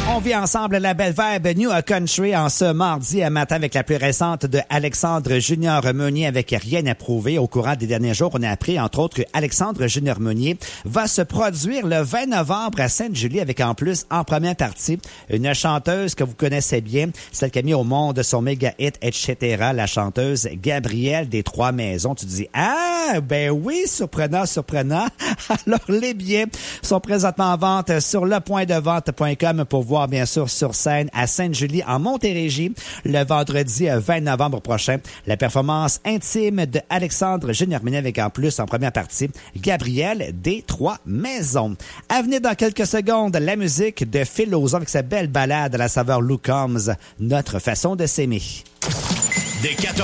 On vit ensemble la belle vibe New Country en ce mardi matin avec la plus récente de Alexandre Junior Meunier avec Rien à prouver. Au courant des derniers jours, on a appris entre autres que Alexandre Junior Meunier va se produire le 20 novembre à Sainte-Julie avec en plus en première partie une chanteuse que vous connaissez bien, celle qui a mis au monde son méga hit etc. La chanteuse Gabrielle des Trois-Maisons. Tu dis ben oui, surprenant. Alors les billets sont présentement en vente sur lepointdevente.com pour voir bien sûr sur scène à Sainte-Julie en Montérégie le vendredi 20 novembre prochain. La performance intime de Alexandre Junior Meunier avec en plus en première partie Gabrielle des Trois-Maisons. À venir dans quelques secondes, la musique de Phil Lauzon avec sa belle balade à la saveur Lou Combs, Notre façon de s'aimer. Des 14